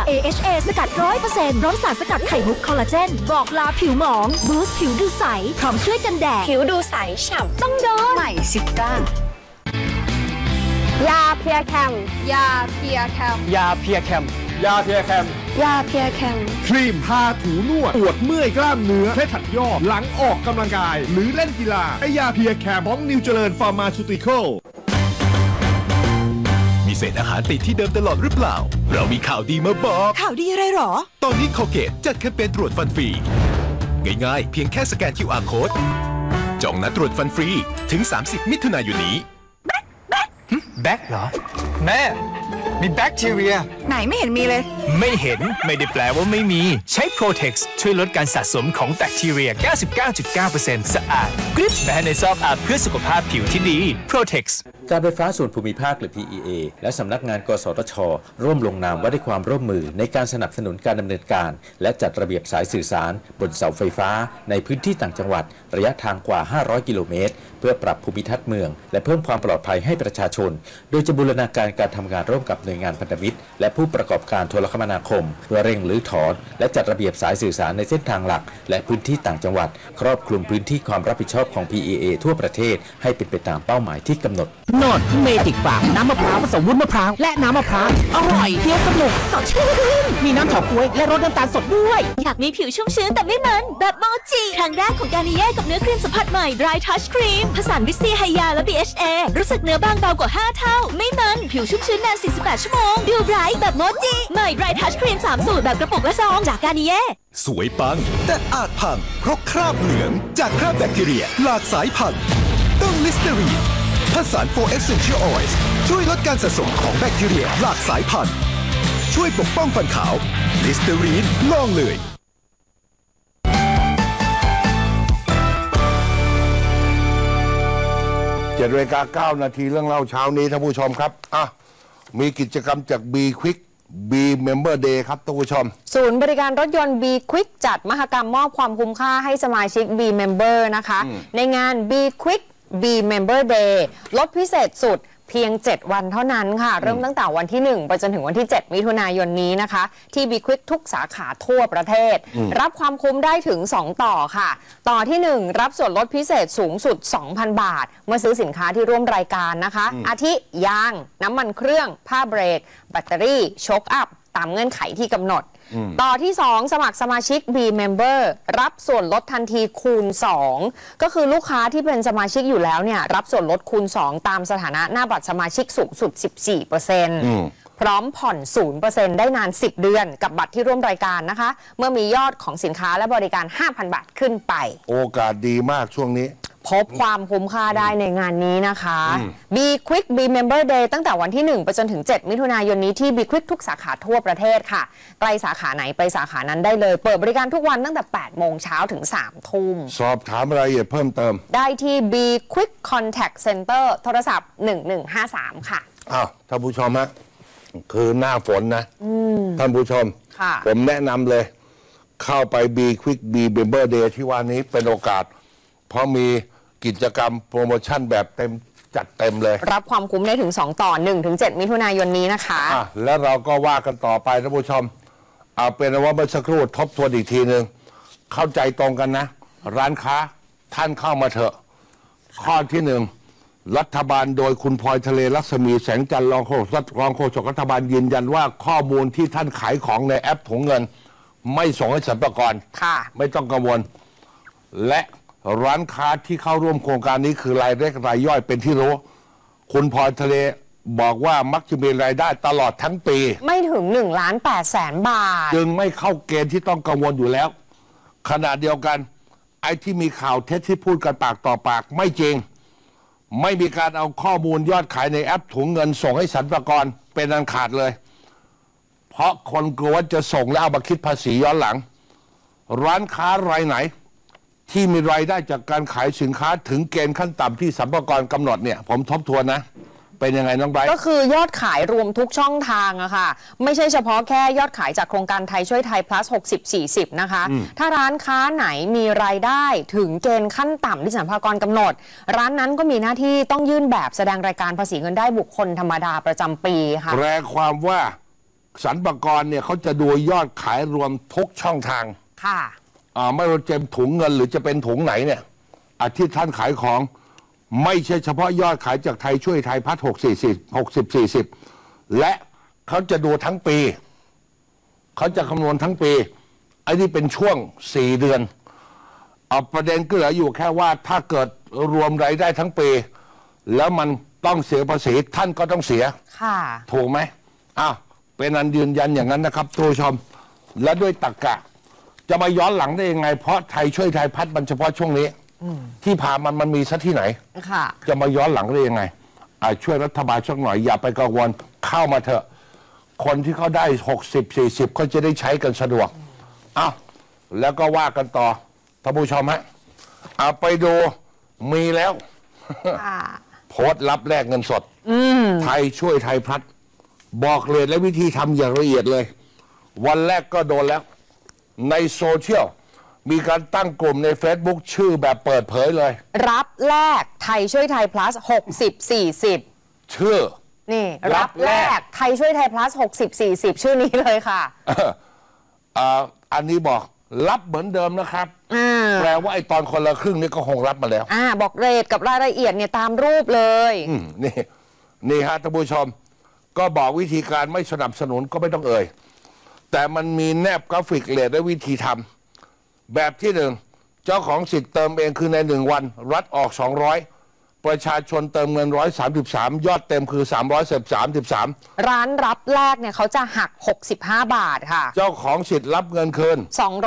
AHA สกัด 100% พร้อมสารสกัดไข่มุกคอลลาเจนบอกลาผิวหมองบูสต์ผิวดูใสพร้อมช่วยกันแดดผิวดูใสฉ่ำต้องโดนใหม่ซิก้ายาเพียแคมยาเพียแคมยาเพียแคมยาเพียแคมยาเพียแคมครีมทาถูนวดปวดเมื่อยกล้ามเนื้อเคล็ดขัดยอกหลังออกกำลังกาย หรือเล่นกีฬาไอยาเพียแคมของนิวเจริญฟาร์มาซูติคอลมีเศษอาหารติดที่เดิมตลอดหรือเปล่าเรามีข่าวดีมาบอกข่าวดีอะไรหรอตอนนี้โคเกตจัดแคมเปญตรวจฟันฟรีง่ายๆเพียงแค่สแกน QR Code จองนัดตรวจฟันฟรีถึง 30 มิถุนายนนี้แบ็คเหรอแม่มีแบคทีเรียไหนไม่เห็นมีเลยไม่เห็นไม่ได้แปลว่าไม่มีใช้ Protex ช่วยลดการสะสมของแบคทีเรีย 99.9% สะอาดกริบแม้ในซอกอาบเพื่อสุขภาพผิวที่ดี Protex การไฟฟ้าส่วนภูมิภาคหรือ PEA และสำนักงานกสทช.ร่วมลงนามว่าด้วยความร่วมมือในการสนับสนุนการดำเนินการและจัดระเบียบสายสื่อสารบนเสาไฟฟ้าในพื้นที่ต่างจังหวัดระยะทางกว่า 500 กิโลเมตรเพื่อปรับภูมิทัศน์เมืองและเพิ่มความปลอดภัยให้ประชาชนโดยจะบูรณาการการทำงานร่วมกับหน่วยงานพันธมิตรและผู้ประกอบการโทรคมนาคมเพื่อเร่งรื้อถอนและจัดระเบียบสายสื่อสารในเส้นทางหลักและพื้นที่ต่างจังหวัดครอบคลุมพื้นที่ความรับผิดชอบของ PEA ทั่วประเทศให้เป็นไปตามเป้าหมายที่กำหนดนอดเมจิกฟาร์มน้ำมะพร้าวผสมวุ้นมะพร้าวและน้ำมะพร้าวอร่อยเคี้ยวสนุกสดชื่นมีน้ำเฉาก๊วยและรสน้ำตาลสดด้วยอยากมีผิวชุ่มชื้นแต่ไม่มันแบบโมจิครั้งแรกของการนิเย่กับเนื้อครีมสัมผัสใหม่ Dry Touch Cream ผสานวิตซีไฮยาและ BHA รู้สึกเนื้อบางเบากว่า5เท่าไม่มันผิวชุ่มชื้นนาน48ชั่วโมงดูไบรท์แบบโมจิใหม่ Dry Touch Cream 3 สูตรแบบกระปุกและซองจากการนิเย่สวยปังแต่อาจพังเพราะคราบเหลืองจากคราบแบคทีเรียหลากสายพันธุ์ต้องลิสเตอรีนผสาน 4 Essential Oils ช่วยลดการสะสมของแบคทีเรียหลากสายพันธุ์ช่วยปกป้องฟันขาวลิสเตอรีนลองเลย 7:09 เรื่องเล่าเช้านี้ท่านผู้ชมครับมีกิจกรรมจาก B Quick B Member Day ครับท่านผู้ชมศูนย์บริการรถยนต์ B Quick จัดมหกรรมมอบความคุ้มค่าให้สมาชิก B Member นะคะในงาน B Quick B Member Day ลดพิเศษสุดเพียง7วันเท่านั้นค่ะเริ่มตั้งแต่วันที่1ไปจนถึงวันที่7มิถุนายนนี้นะคะที่ B Quick ทุกสาขาทั่วประเทศรับความคุ้มได้ถึง2ต่อค่ะต่อที่1รับส่วนลดพิเศษสูงสุด 2,000 บาทเมื่อซื้อสินค้าที่ร่วมรายการนะคะอาทิยางน้ำมันเครื่องผ้าเบรกแบตเตอรี่โชคอัพตามเงื่อนไขที่กำหนดต่อที่2สมัครสมาชิก B Member รับส่วนลดทันทีคูณ2ก็คือลูกค้าที่เป็นสมาชิกอยู่แล้วเนี่ยรับส่วนลดคูณ2ตามสถานะหน้าบัตรสมาชิกสูงสุด 14%พร้อมผ่อน 0% ได้นาน 10 เดือนกับบัตรที่ร่วมรายการนะคะเมื่อมียอดของสินค้าและบริการ 5,000 บาทขึ้นไปโอกาสดีมากช่วงนี้พบความคุ้มค่าได้ในงานนี้นะคะ B Quick B Member Day ตั้งแต่วันที่1ไปจนถึง7มิถุนายนนี้ที่ B Quick ทุกสาขาทั่วประเทศค่ะใกล้สาขาไหนไปสาขานั้นได้เลยเปิดบริการทุกวันตั้งแต่8โมงเช้าถึง3ทุ่มสอบถามรายละเอียดเพิ่มเติมได้ที่ B Quick Contact Center โทรศัพท์1153ค่ะท่านผู้ชมฮะคือหน้าฝนนะท่านผู้ชมผมแนะนำเลยเข้าไป B Quick B Member Day ที่ว่านี้เป็นโอกาสเพราะมีกิจกรรมโปรโมชั่นแบบเต็มจัดเต็มเลยรับความคุ้มได้ถึง2ต่อ1ถึง7มิถุนายนนี้นะคะแล้วเราก็ว่ากันต่อไปท่านผู้ชมเอาเป็นว่าเมื่อสักครู่ทบทวนอีกทีหนึ่งเข้าใจตรงกันนะร้านค้าท่านเข้ามาเถอะข้อที่1รัฐบาลโดยคุณพลอยทะเลรัศมีแสงจันทร์รองโฆษกรัฐบาลยืนยันว่าข้อมูลที่ท่านขายของในแอปถุงเงินไม่ส่งให้สรรพากรไม่ต้องกังวลและร้านค้าที่เข้าร่วมโครงการนี้คือรายเล็กรายย่อยเป็นที่รู้คุณพลอยทะเลบอกว่ามักจะมีรายได้ตลอดทั้งปีไม่ถึง1,800,000 บาทจึงไม่เข้าเกณฑ์ที่ต้องกังวลอยู่แล้วขณะเดียวกันไอ้ที่มีข่าวเท็จที่พูดกันปากต่อปากไม่จริงไม่มีการเอาข้อมูลยอดขายในแอปถุงเงินส่งให้สรรพากรเป็นอันขาดเลยเพราะคนกลัวว่าจะส่งแล้วเอามาคิดภาษีย้อนหลังร้านค้ารายไหนที่มีรายได้จากการขายสินค้าถึงเกณฑ์ขั้นต่ำที่สรรพากรกำหนดเนี่ยผมทบทวนนะเป็นยังไงน้องไบรท์ก็คือยอดขายรวมทุกช่องทางอะค่ะไม่ใช่เฉพาะแค่ยอดขายจากโครงการไทยช่วยไทย plus 60-40นะคะถ้าร้านค้าไหนมีรายได้ถึงเกณฑ์ขั้นต่ำที่สรรพากรกำหนดร้านนั้นก็มีหน้าที่ต้องยื่นแบบแสดงรายการภาษีเงินได้บุคคลธรรมดาประจำปีค่ะแปลความว่าสรรพากรเนี่ยเขาจะดูยอดขายรวมทุกช่องทางค่ะไม่ว่าจะถุงเงินหรือจะเป็นถุงไหนเนี่ยที่ท่านขายของไม่ใช่เฉพาะยอดขายจากไทยช่วยไทยพัฒ60-40และเขาจะดูทั้งปีเขาจะคำนวณทั้งปีไอ้นี่เป็นช่วง4 เดือนประเด็นก็เหลืออยู่แค่ว่าถ้าเกิดรวมรายได้ทั้งปีแล้วมันต้องเสียภาษีท่านก็ต้องเสียค่ะถูกไหมเป็นอันยืนยันอย่างนั้นนะครับทุกผู้ชมและด้วยตรรกะจะมาย้อนหลังได้ยังไงเพราะไทยช่วยไทยพัฒน์มันเฉพาะช่วงนี้ที่ผ่านมันมีซะที่ไหนค่ะจะมาย้อนหลังได้ยังไงช่วยรัฐบาลสักหน่อยอย่าไปกังวลเข้ามาเถอะคนที่เขาได้60-40เขาจะได้ใช้กันสะดวกแล้วก็ว่ากันต่อท่านผู้ชมฮะไปดูมีแล้ว โพสต์รับแลกเงินสดไทยช่วยไทยพัฒน์บอกเลยและวิธีทำอย่างละเอียดเลย วันแรกก็โดนแล้วในโซเชียลมีการตั้งกลุ่มใน Facebook ชื่อแบบเปิดเผยเลยรับแลกไทยช่วยไทย plus 60-40 ชื่อนี่รัรับบ แลแลกกไทยช่วยไทย plus 60-40 ชื่อนี้เลยค่ะอันนี้บอกรับเหมือนเดิมนะครับแปลว่าไอ้ตอนคนละครึ่งนี่ก็คงรับมาแล้วบอกเรทกับรายละเอียดเนี่ยตามรูปเลยนี่ฮะท่านผู้ชมก็บอกวิธีการไม่สนับสนุนก็ไม่ต้องเอ่ยแต่มันมีแนบกราฟิกเรทและวิธีทำแบบที่หนึ่งเจ้าของสิทธิ์เติมเองคือใน1 วันรัฐออก200ประชาชนเติมเงิน133ยอดเต็มคือ333 ร้านรับแลกเนี่ยเขาจะหัก65 บาทค่ะเจ้าของสิทธิ์รับเงินคืน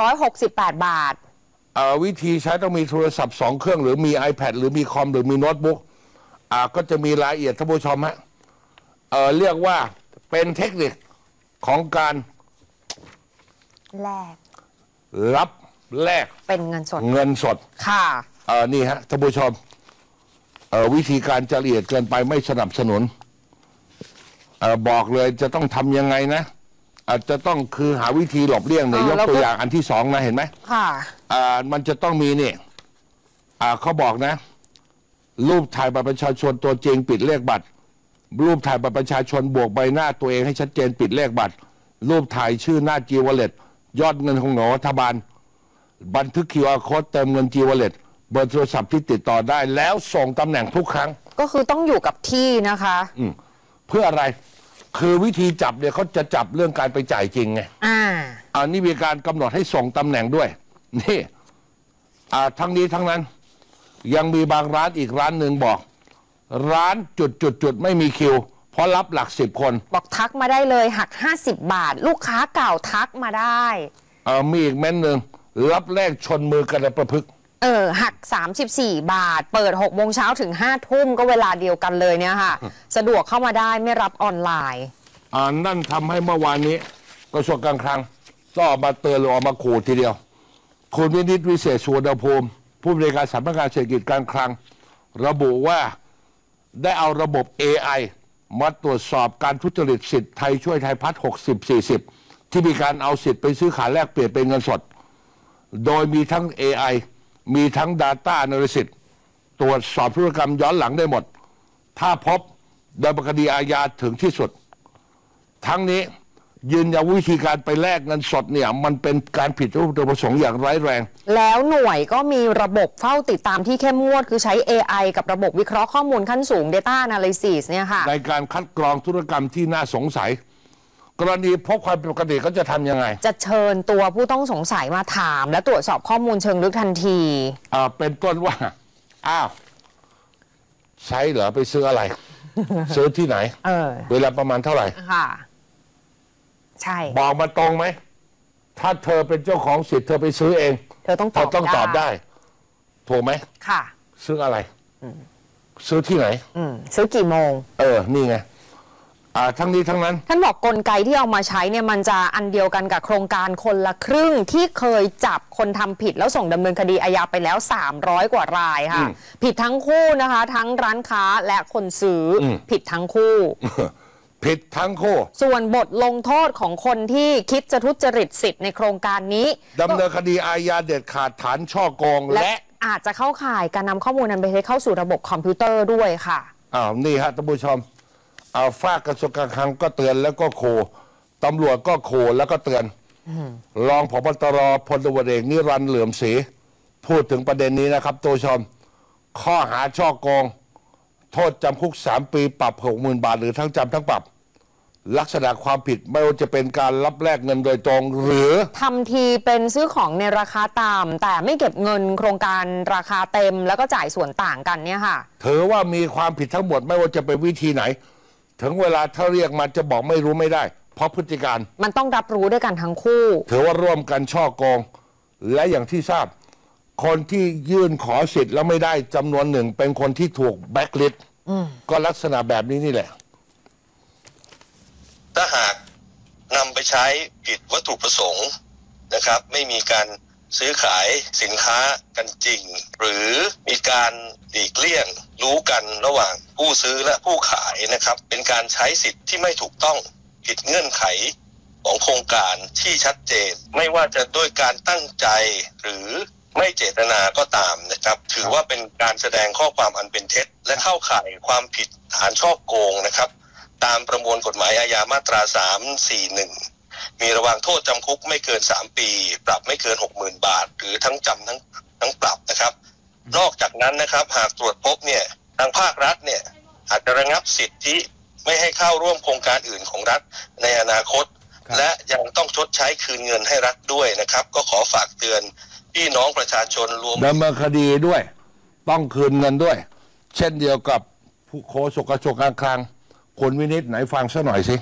268 บาทวิธีใช้ต้องมีโทรศัพท์2 เครื่องหรือมี iPad หรือมีคอมหรือมีโน้ตบุ๊กก็จะมีรายละเอียดท่านผู้ชมฮะเรียกว่าเป็นเทคนิคของการแลกรับแลกเป็นเงินสดเงินสดค่ะนี่ฮะท่านผู้ชมวิธีการจะละเอียดเกินไปไม่สนับสนุนบอกเลยจะต้องทำยังไงนะอาจจะต้องคือหาวิธีหลบเลี่ยงเนี่ยยกตัวอย่างอันที่2นะเห็นไหมค่ะมันจะต้องมีนี่เขาบอกนะรูปถ่ายบัตรประชาชนตัวจริงปิดเลขบัตรรูปถ่ายบัตรประชาชนบวกใบหน้าตัวเองให้ชัดเจนปิดเลขบัตรรูปถ่ายชื่อหน้าจีวอลเล็ตยอดเงินของหน่วยรัฐบาลบันทึก QR Code เติมเงินจีวอลเล็ตเบอร์โทรศัพท์ที่ติดต่อได้แล้วส่งตำแหน่งทุกครั้งก็คือต้องอยู่กับที่นะคะเพื่ออะไรคือวิธีจับเนี่ยเขาจะจับเรื่องการไปจ่ายจริงไงนี่มีการกำหนดให้ส่งตำแหน่งด้วยนี่ทั้งนี้ทั้งนั้นยังมีบางร้านอีกร้านหนึ่งบอกร้านจุดไม่มีคิวเพราะรับหลัก10 คนบอกทักมาได้เลยหัก50 บาท ลูกค้าเก่าทักมาได้มีอีกแม่นหนึ่งรับแลกชนมือกันในประพฤกษ์หัก34 บาทเปิด6 โมงเช้าถึง5 ทุ่มก็เวลาเดียวกันเลยเนี่ยค่ะ สะดวกเข้ามาได้ไม่รับออนไลน์นั่นทำให้เมื่อวานนี้กระทรวงการคลังก็ออกมาเตือนหรือออกมาขู่ทีเดียวคุณวินิตวิเศษสุวรรณภูมิผู้บริการสำนักงานเศรษฐกิจการคลังระบุว่าได้เอาระบบ AI มาตรวจสอบการทุจริตสิทธิ์ไทยช่วยไทยพัฒน์60-40ที่มีการเอาสิทธิ์ไปซื้อขายแลกเปลี่ยนเป็นเงินสดโดยมีทั้ง AI มีทั้ง Data Analysis ตรวจสอบธุรกรรมย้อนหลังได้หมดถ้าพบดำเนินคดีอาญาถึงที่สุดทั้งนี้ยืนยันวิธีการไปแลกเงินสดเนี่ยมันเป็นการผิดวัตถุประสงค์อย่างร้ายแรงแล้วหน่วยก็มีระบบเฝ้าติดตามที่เข้มงวดคือใช้ AI กับระบบวิเคราะห์ข้อมูลขั้นสูง Data Analysis เนี่ยค่ะในการคัดกรองธุรกรรมที่น่าสงสัยกรณีพบความผิดปกติเขาจะทำยังไงจะเชิญตัวผู้ต้องสงสัยมาถามและตรวจสอบข้อมูลเชิงลึกทันทีเป็นต้นว่าใช้เหรอไปซื้ออะไร ซื้อที่ไหนเวลาประมาณเท่าไหร่ค่ะใช่บอกมาตรงไหมถ้าเธอเป็นเจ้าของสิทธิ์เธอไปซื้อเองเธอต้องตอบได้ถูกไหมค่ะซื้ออะไรซื้อที่ไหนซื้อกี่โมงนี่ไงทั้งนี้ทั้งนั้นท่านบอกกลไกที่เอามาใช้เนี่ยมันจะอันเดียวกันกับโครงการคนละครึ่งที่เคยจับคนทำผิดแล้วส่งดำเนินคดีอาญาไปแล้ว300 กว่ารายค่ะผิดทั้งคู่นะคะทั้งร้านค้าและคนซื้อผิดทั้งคู่ผิดทั้งคู่ส่วนบทลงโทษของคนที่คิดจะทุจริตสิทธิ์ในโครงการนี้ดำเนินคดีอาญาเด็ดขาดฐานฉ้อโกงและอาจจะเข้าข่ายการนำข้อมูลนั้นไปเข้าสู่ระบบคอมพิวเตอร์ด้วยค่ะนี่ฮะท่านผู้ชมฝากกระทรวงการคลังก็เตือนแล้วก็โคตำรวจก็โขแล้วก็เตือนรองผบตรพลตำรวจเอกนิรันดร์เหลื่อมศรีพูดถึงประเด็นนี้นะครับตัวชมข้อหาฉ้อโกงโทษจำคุก3 ปีปรับ 60,000 บาทหรือทั้งจำทั้งปรับลักษณะความผิดไม่ว่าจะเป็นการรับแลกเงินโดยตรงหรือทำทีเป็นซื้อของในราคาต่ำแต่ไม่เก็บเงินโครงการราคาเต็มแล้วก็จ่ายส่วนต่างกันเนี่ยค่ะถือว่ามีความผิดทั้งหมดไม่ว่าจะเป็นวิธีไหนถึงเวลาถ้าเรียกมาจะบอกไม่รู้ไม่ได้เพราะพฤติการมันต้องรับรู้ด้วยกันทั้งคู่ถือว่าร่วมกันฉ้อโกงและอย่างที่ทราบคนที่ยื่นขอสิทธิ์แล้วไม่ได้จำนวนหนึ่งเป็นคนที่ถูกแบ็คลิสต์ก็ลักษณะแบบนี้นี่แหละถ้าหากนำไปใช้ผิดวัตถุประสงค์นะครับไม่มีการซื้อขายสินค้ากันจริงหรือมีการหลีกเลี่ยงรู้กันระหว่างผู้ซื้อและผู้ขายนะครับเป็นการใช้สิทธิ์ที่ไม่ถูกต้องผิดเงื่อนไขของโครงการที่ชัดเจนไม่ว่าจะด้วยการตั้งใจหรือไม่เจตนาก็ตามนะครับถือว่าเป็นการแสดงข้อความอันเป็นเท็จและเข้าข่ายความผิดฐานฉ้อโกงนะครับตามประมวลกฎหมายอาญามาตรา341มีระหว่างโทษจำคุกไม่เกิน3 ปีปรับไม่เกิน 60,000 บาทหรือทั้งจำทั้งปรับนะครับนอกจากนั้นนะครับหากตรวจพบเนี่ยทางภาครัฐเนี่ยอาจจะระงับสิทธิไม่ให้เข้าร่วมโครงการอื่นของรัฐในอนาคตและยังต้องชดใช้คืนเงินให้รัฐด้วยนะครับก็ขอฝากเตือนพี่น้องประชาชนรวมดำเนินคดีด้วยต้องคืนเงินด้วยเช่นเดียวกับผู้โฆษกกระทรวงการคลังคุณวินิจไหนฟังซะหน่อยสิ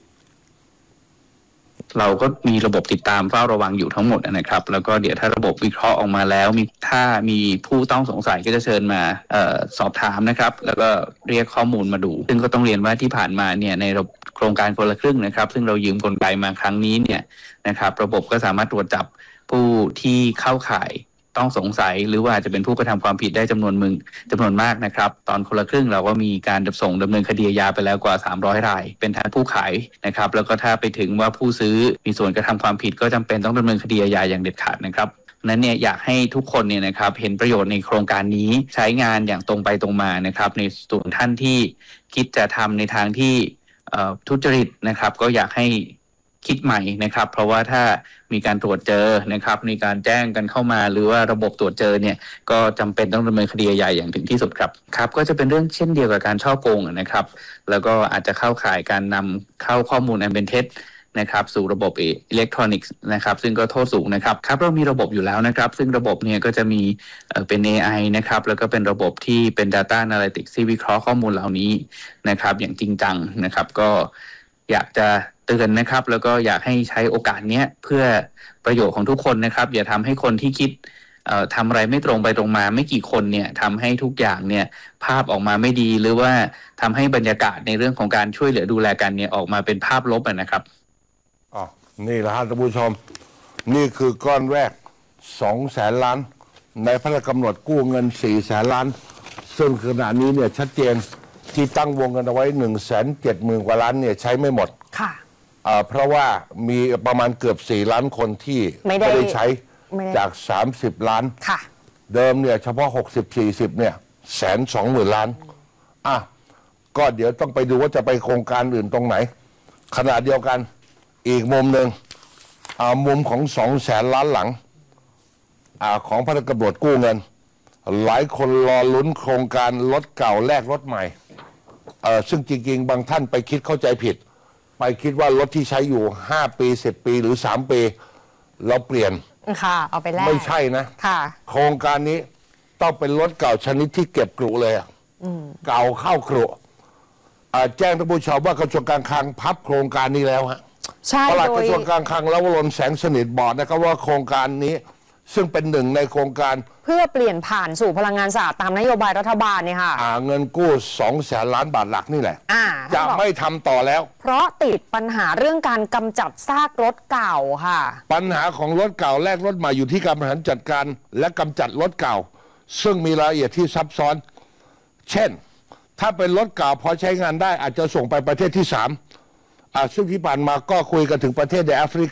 เราก็มีระบบติดตามเฝ้าระวังอยู่ทั้งหมดนะครับแล้วก็เดี๋ยวถ้าระบบวิเคราะห์ออกมาแล้วถ้ามีผู้ต้องสงสัยก็จะเชิญมาสอบถามนะครับแล้วก็เรียกข้อมูลมาดูซึ่งก็ต้องเรียนว่าที่ผ่านมาเนี่ยในโครงการคนละครึ่งนะครับซึ่งเรายืมกลไกมาครั้งนี้เนี่ยนะครับระบบก็สามารถตรวจจับผู้ที่เข้าข่ายต้องสงสัยหรือว่าจะเป็นผู้กระทำความผิดได้จำนวนมากนะครับตอนคนละครึ่งเราก็มีการดำเนินคดีอาญาไปแล้วกว่า300 รายเป็นทั้งผู้ขายนะครับแล้วก็ถ้าไปถึงว่าผู้ซื้อมีส่วนกระทำความผิดก็จำเป็นต้องดำเนินคดีอาญาอย่างเด็ดขาดนะครับนั้นเนี่ยอยากให้ทุกคนเนี่ยนะครับเห็นประโยชน์ในโครงการนี้ใช้งานอย่างตรงไปตรงมานะครับในส่วนท่านที่คิดจะทำในทางที่ทุจริตนะครับก็อยากให้คิดใหม่นะครับเพราะว่าถ้ามีการตรวจเจอนะครับมีการแจ้งกันเข้ามาหรือว่าระบบตรวจเจอเนี่ยก็จำเป็นต้องดำเนินคดีอาญาอย่างถึงที่สุดครับก็จะเป็นเรื่องเช่นเดียวกับการฉ้อโกงนะครับแล้วก็อาจจะเข้าข่ายการนำเข้าข้อมูลอันเป็นเท็จนะครับสู่ระบบอิเล็กทรอนิกส์นะครับซึ่งก็โทษสูงนะครับเรามีระบบอยู่แล้วนะครับซึ่งระบบเนี่ยก็จะมีเป็น AI นะครับแล้วก็เป็นระบบที่เป็น Data Analytics ที่วิเคราะห์ข้อมูลเหล่านี้นะครับอย่างจริงจังนะครับก็อยากจะเตือนนะครับแล้วก็อยากให้ใช้โอกาสนี้เพื่อประโยชน์ของทุกคนนะครับอย่าทำให้คนที่คิดทำอะไรไม่ตรงไปตรงมาไม่กี่คนเนี่ยทำให้ทุกอย่างเนี่ยภาพออกมาไม่ดีหรือว่าทำให้บรรยากาศในเรื่องของการช่วยเหลือดูแลกันเนี่ยออกมาเป็นภาพลบนะครับนี่แหละท่านผู้ชมนี่คือก้อนแรก200,000 ล้านในพระราชกำหนดกู้เงิน400,000 ล้านซึ่งขณะนี้เนี่ยชัดเจนที่ตั้งวงเงินเอาไว้170,000 กว่าล้านเนี่ยใช้ไม่หมดค่ะเพราะว่ามีประมาณเกือบ4 ล้านคนที่ไม่ได้ใช้จาก30 ล้านเดิมเนี่ยเฉพาะ60-40เนี่ย120,000 ล้านก็เดี๋ยวต้องไปดูว่าจะไปโครงการอื่นตรงไหนขณะเดียวกันอีกมุมหนึ่งมุมของ200,000 ล้านหลังของพระราชกำหนดกู้เงินหลายคนรอลุ้นโครงการรถเก่าแลกรถใหม่ซึ่งจริงๆบางท่านไปคิดเข้าใจผิดไปคิดว่ารถที่ใช้อยู่5 ปี10 ปีหรือ3 ปีเราเปลี่ยนเอาไปแลกไม่ใช่นะโครงการนี้ต้องเป็นรถเก่าชนิดที่เก็บกรุเลยเก่าเข้ากรุแจ้งท่านผู้ชมว่ากระทรวงการคลังพับโครงการนี้แล้วฮะปลัดกระทรวงการคลังแล้ววรนแสงสนิทบอกนะครับว่าโครงการนี้ซึ่งเป็นหนึ่งในโครงการเพื่อเปลี่ยนผ่านสู่พลังงานสะอาดตามนโยบายรัฐบาลเนี่ยค่ะเงินกู้200,000 ล้านบาทหลักนี่แหละจะไม่ทำต่อแล้วเพราะติดปัญหาเรื่องการกำจัดซากรถเก่าค่ะปัญหาของรถเก่าแลกรถใหม่อยู่ที่การบริหารจัดการและกำจัดรถเก่าซึ่งมีรายละเอียดที่ซับซ้อนเช่นถ้าเป็นรถเก่าพอใช้งานได้อาจจะส่งไปประเทศที่3ซึ่งที่ผ่านมาก็คุยกันถึงประเทศในแอฟริกา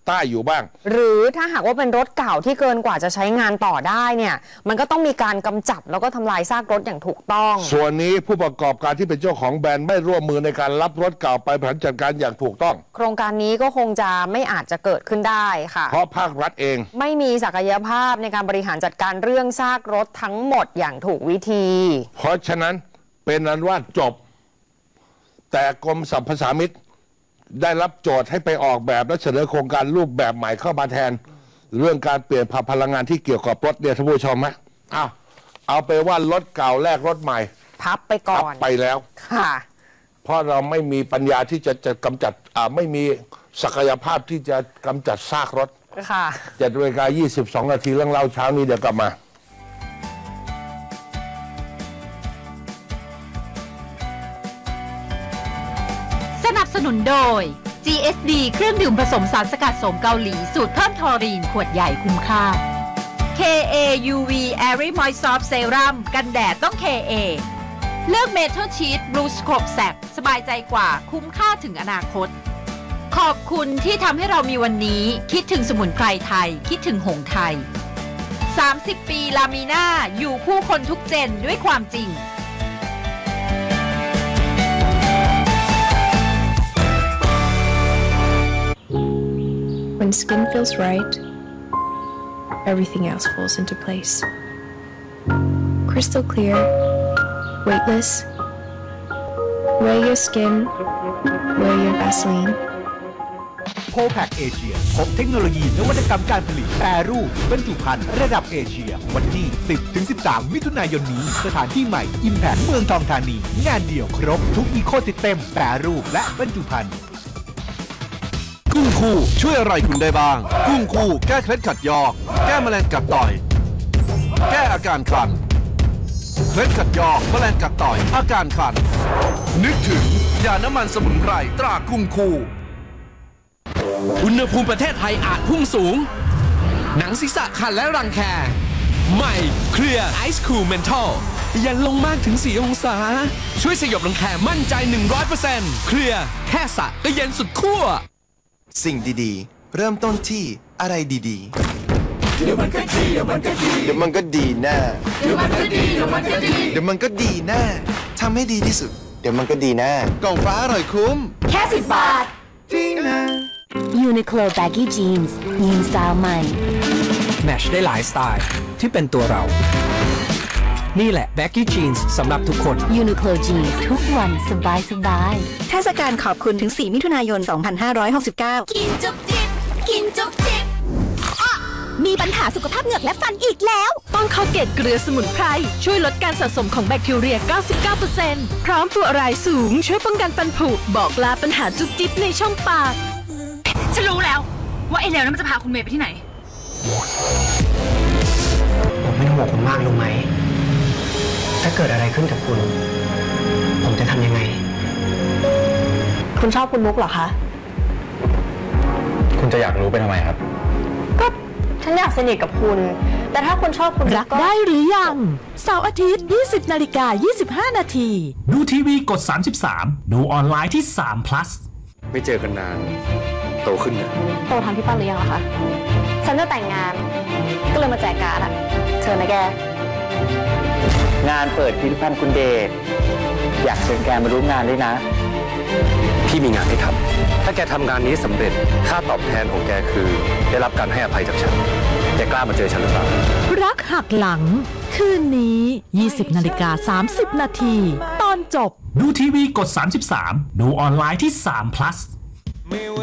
ใต้อยู่บ้างหรือถ้าหากว่าเป็นรถเก่าที่เกินกว่าจะใช้งานต่อได้เนี่ยมันก็ต้องมีการกำจัดแล้วก็ทำลายซากรถอย่างถูกต้องส่วนนี้ผู้ประกอบการที่เป็นเจ้าของแบรนด์ไม่ร่วมมือในการรับรถเก่าไปบริหารจัดการอย่างถูกต้องโครงการนี้ก็คงจะไม่อาจจะเกิดขึ้นได้ค่ะเพราะภาครัฐเองไม่มีศักยภาพในการบริหารจัดการเรื่องซากรถทั้งหมดอย่างถูกวิธีเพราะฉะนั้นเป็นอันว่าจบ แต่กรมสรรพสามิตได้รับโจทย์ให้ไปออกแบบและเสนอโครงการรูปแบบใหม่เข้ามาแทน เรื่องการเปลี่ยนผ่านพลังงานที่เกี่ยวกับรถเนี่ยท่านผู้ชมฮะเอาไปว่ารถเก่าแลกรถใหม่พับไปก่พัอนไปแล้วค่ะเพราะเราไม่มีปัญญาที่จะกำจัดไม่มีศักยภาพที่จะกำจัดซากรถค่ะ 7:22 นาทีเรื่องเล่าเช้านี้เดี๋ยวกลับมาสนับสนุนโดย GSD เครื่องดื่มผสมสารสกัดโสมเกาหลีสูตรเพิ่มทอรีนขวดใหญ่คุ้มค่า KAUV Airy Moist Soft Serum กันแดดต้อง KA เลือก Metal Sheet Blue Scope Sac สบายใจกว่าคุ้มค่าถึงอนาคต ขอบคุณที่ทำให้เรามีวันนี้คิดถึงสมุนไพรไทยคิดถึงหงส์ไทย 30 ปีลามีน่าอยู่คู่คนทุกเจนด้วยความจริง When skin feels right, everything else falls into place. Crystal clear, weightless. Wear your skin, wear your Vaseline. โพแพคเอเชียพบเทคโนโลยีนวัตกรรมการผลิตแปรรูปบรรจุภัณฑ์ระดับเอเชีย วันที่ 10-13 มิถุนายนนี้สถานที่ใหม่ Impact เมืองทองธานี งานเดี่ยวครบทุกอีโคซิสเต็มแปรรูปและบรรจุภัณฑ์กุ้งคู่ช่วยอะไรคุณได้บ้าง กุ้งคู่แก้เคล็ดขัดยอก แก้แมลงกัดต่อย แก้อาการคันเคล็ดขัดยอกแมลงกัดต่อยอาการคันนึกถึงยาน้ำมันสมุนไพรตรากุ้งคู่อุณหภูมิประเทศไทยอาจพุ่งสูง หนังศีรษะคันและรังแคใหม่เคลียร์ไอซ์คูลเมนทัลยันลงมากถึง4 องศาช่วยสยบรังแคมั่นใจ 100% เคลียร์แค่สระก็เย็นสุดขั้วสิ่งดีๆ เริ่มต้นที่อะไรดีๆ เดี๋ยวมันก็ดี เดี๋ยวมันก็ดี เดี๋ยวมันก็ดีแน่ เดี๋ยวมันก็ดี เดี๋ยวมันก็ดี เดี๋ยวมันก็ดีแน่ทำให้ดีที่สุด เดี๋ยวมันก็ดีแน่กล่องฟ้าอร่อยคุ้มแค่10 บาทจริงนะ Uniqlo Baggy Jeans ยีนสไตล์ใหม่แมทช์ได้หลายสไตล์ที่เป็นตัวเรา นี่แหละ Baggy Jeans สำหรับทุกคน Uniqlo Jeans ทุกวันสบายสบายเทศกาลขอบคุณถึง 4 มิถุนายน 2569 กินจุ๊บจิ๊บกินจุ๊บจิ๊บมีปัญหาสุขภาพเหงือกและฟันอีกแล้ว ต้องเข้าเกตเกลือสมุนไพรช่วยลดการสะสมของแบคทีเรีย 99% พร้อมฟลูออไรด์สูงช่วยป้องกันฟันผุบอกลาปัญหาจุ๊บจิ๊บในช่องปาก ฉันรู้แล้วว่าไอ้เลวนั้นมันจะพาคุณเมย์ไปที่ไหนผมไม่ต้องบอกคุณมากรู้ไหม ถ้าเกิดอะไรขึ้นกับคุณ ผมจะทำยังไงคุณชอบคุณมุกเหรอคะคุณจะอยากรู้ไปทำไมครับก็ฉันอยากสนิทกับคุณ แต่ถ้าคุณชอบคุณมุรักกก็ได้หรือยังเสาร์อาทิตย์ 20:25 นาทีดูทีวีกด 33 ดูออนไลน์ที่3 plus ไม่เจอกันนาน โตขึ้นเนี่ยโตทันพี่ปั้นหรือยังล่ะคะ ฉันจะแต่งงาน ก็เลยมาแจกการ์ดอะเชิญนะแกงานเปิดพิพิธภัณฑ์คุณเดชอยากเชิญแกมาร่วมงานด้วยนะพี่มีงานให้ทำ ถ้าแกทำงานนี้สำเร็จ ค่าตอบแทนของแกคือ ได้รับการให้อภัยจากฉัน แกกล้ามาเจอฉันหรือเปล่ารักหักหลัง คืนนี้ 20:30 นาที ตอนจบดูทีวีกด 33 ดูออนไลน์ที่3 plus